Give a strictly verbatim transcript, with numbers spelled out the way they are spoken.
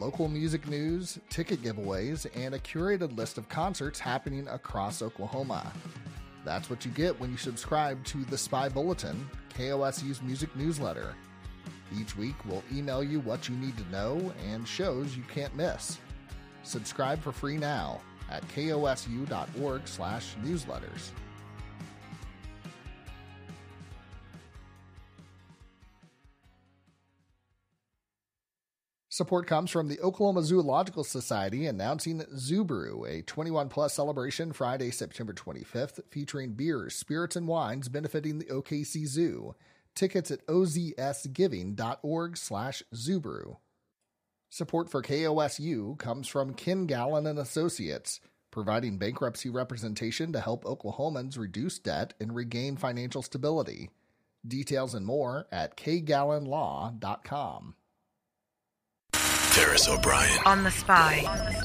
local music news, ticket giveaways, and a curated list of concerts happening across Oklahoma. That's what you get when you subscribe to The Spy Bulletin, K O S U's music newsletter. Each week, we'll email you what you need to know and shows you can't miss. Subscribe for free now at kosu.org slash newsletters. Support comes from the Oklahoma Zoological Society announcing Zoo Brew, a twenty-one plus celebration Friday, September twenty-fifth, featuring beers, spirits, and wines benefiting the O K C Zoo. Tickets at ozsgiving.org slash zoobrew. Support for K O S U comes from Ken Gallen and Associates, providing bankruptcy representation to help Oklahomans reduce debt and regain financial stability. Details and more at k gallen law dot com. Ferris O'Brien on The Spy.